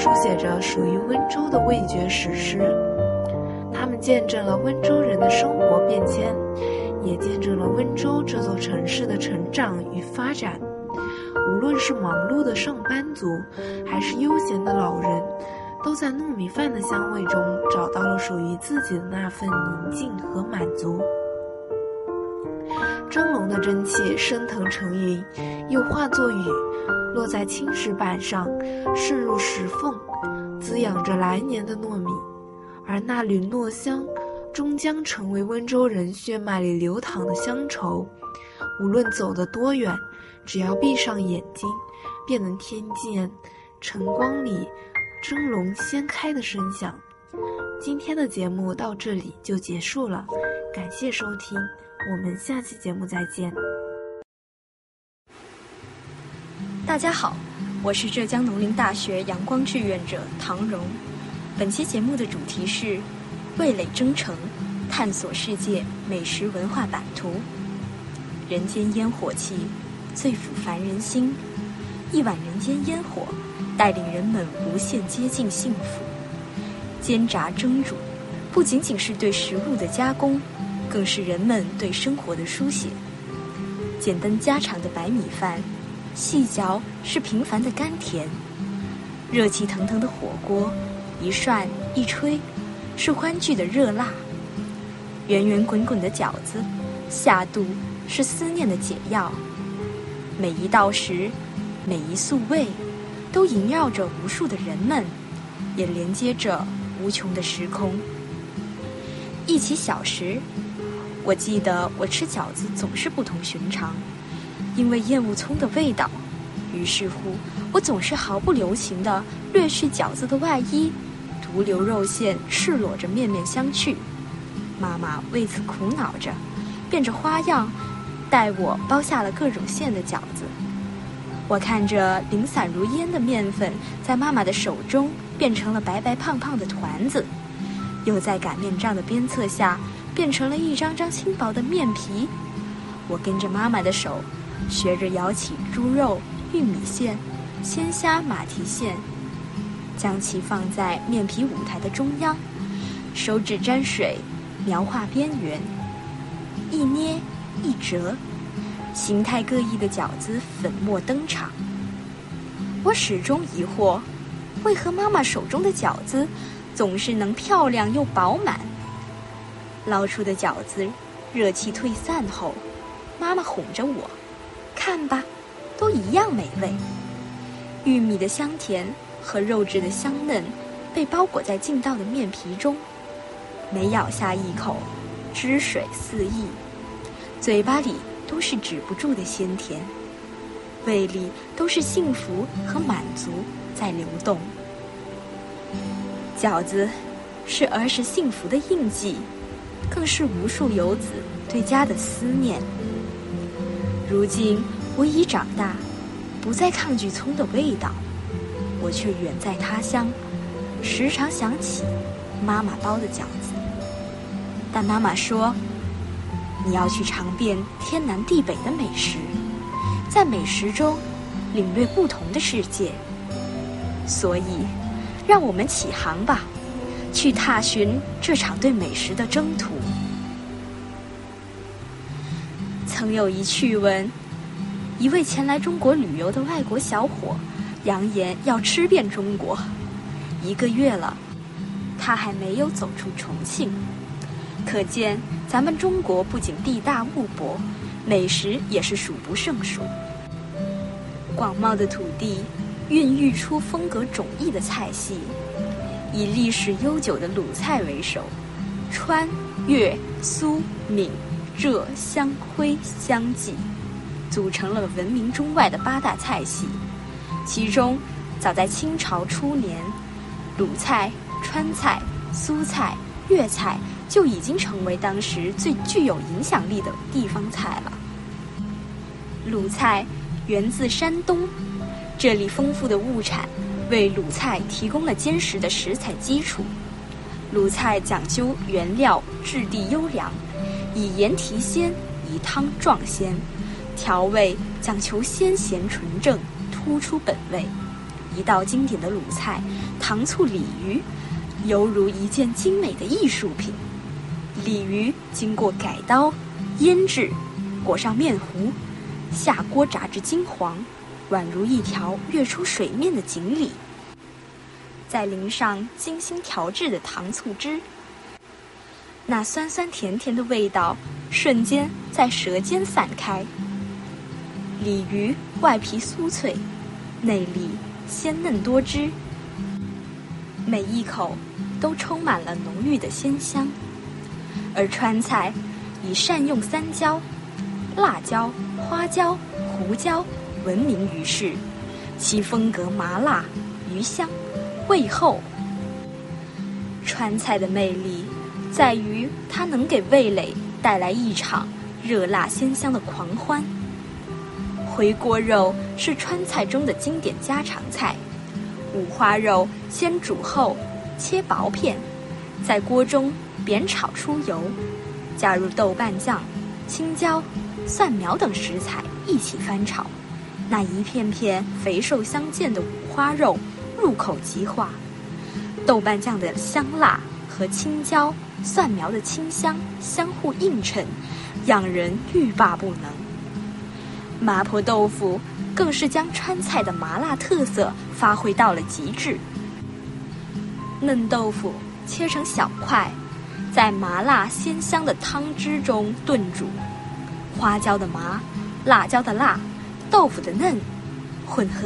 书写着属于温州的味觉史诗。他们见证了温州人的生活变迁，也见证了温州这座城市的成长与发展。无论是忙碌的上班族，还是悠闲的老人，都在糯米饭的香味中找到了属于自己的那份宁静和满足。蒸笼的蒸汽升腾成云，又化作雨，落在青石板上，渗入石缝，滋养着来年的糯米。而那缕糯香终将成为温州人血脉里流淌的乡愁。无论走得多远，只要闭上眼睛，便能听见晨光里蒸笼掀开的声响。今天的节目到这里就结束了，感谢收听，我们下期节目再见。 大家好，我是浙江农林大学阳光志愿者唐荣。本期节目的主题是味蕾征程，探索世界美食文化版图。人间烟火气最抚凡人心，一碗人间烟火带领人们无限接近幸福。煎炸蒸煮不仅仅是对食物的加工，更是人们对生活的书写。简单家常的白米饭，细嚼是平凡的甘甜；热气腾腾的火锅，一涮一吹是欢聚的热辣；圆圆滚滚的饺子，下肚是思念的解药。每一道食，每一素味，都萦绕着无数的人们，也连接着无穷的时空。忆起小时，我记得我吃饺子总是不同寻常，因为厌恶葱的味道，于是乎我总是毫不留情地掠去饺子的外衣，独留肉馅赤裸着面面相觑。妈妈为此苦恼着，变着花样带我包下了各种馅的饺子。我看着零散如烟的面粉在妈妈的手中变成了白白胖胖的团子，又在擀面杖的鞭策下变成了一张张轻薄的面皮。我跟着妈妈的手学着舀起猪肉、玉米馅、鲜虾、马蹄馅，将其放在面皮舞台的中央，手指沾水描画边缘，一捏一折，形态各异的饺子粉墨登场。我始终疑惑，为何妈妈手中的饺子总是能漂亮又饱满？捞出的饺子热气退散后，妈妈哄着我，看吧，都一样美味。玉米的香甜和肉质的香嫩被包裹在劲道的面皮中，每咬下一口，汁水四溢，嘴巴里都是止不住的鲜甜，胃里都是幸福和满足在流动。饺子是儿时幸福的印记，更是无数游子对家的思念。如今我已长大，不再抗拒葱的味道，我却远在他乡，时常想起妈妈包的饺子。但妈妈说，你要去尝遍天南地北的美食，在美食中领略不同的世界。所以让我们起航吧，去踏寻这场对美食的征途。曾有一趣闻，一位前来中国旅游的外国小伙扬言要吃遍中国，1个月了，他还没有走出重庆。可见咱们中国不仅地大物博，美食也是数不胜数。广袤的土地孕育出风格迥异的菜系，以历史悠久的鲁菜为首，川、粤、苏、闽、浙、湘、徽、湘蓟组成了闻名中外的8大菜系。其中早在清朝初年，鲁菜、川菜、苏菜、粤菜就已经成为当时最具有影响力的地方菜了。鲁菜源自山东，这里丰富的物产为鲁菜提供了坚实的食材基础。鲁菜讲究原料质地优良，以盐提鲜，以汤壮鲜，调味讲求鲜咸纯正，突出本味， 一道经典的鲁菜糖醋鲤鱼，犹如一件精美的艺术品。鲤鱼经过改刀、腌制，裹上面糊，下锅炸至金黄，宛如一条跃出水面的锦鲤。再淋上精心调制的糖醋汁，那酸酸甜甜的味道瞬间在舌尖散开。鲤鱼外皮酥脆，内里鲜嫩多汁，每一口都充满了浓郁的鲜香。而川菜以善用三椒、辣椒、花椒、胡椒闻名于世，其风格麻辣、鱼香、味厚。川菜的魅力在于它能给味蕾带来一场热辣鲜香的狂欢。回锅肉是川菜中的经典家常菜，五花肉先煮后切薄片，在锅中煸炒出油，加入豆瓣酱、青椒、蒜苗等食材一起翻炒，那一片片肥瘦相间的五花肉入口即化，豆瓣酱的香辣和青椒、蒜苗的清香相互映衬，让人欲罢不能。麻婆豆腐更是将川菜的麻辣特色发挥到了极致。嫩豆腐切成小块，在麻辣鲜香的汤汁中炖煮，花椒的麻，辣椒的辣，豆腐的嫩，混合